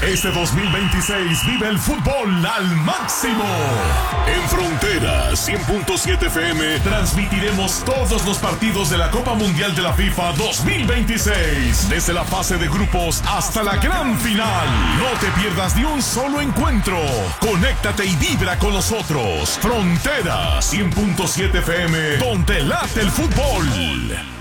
Este 2026 vive el fútbol al máximo. En Frontera 100.7 FM transmitiremos todos los partidos de la Copa Mundial de la FIFA 2026, desde la fase de grupos hasta la gran final. No te pierdas ni un solo encuentro. Conéctate y vibra con nosotros. Frontera 100.7 FM, donde late el fútbol.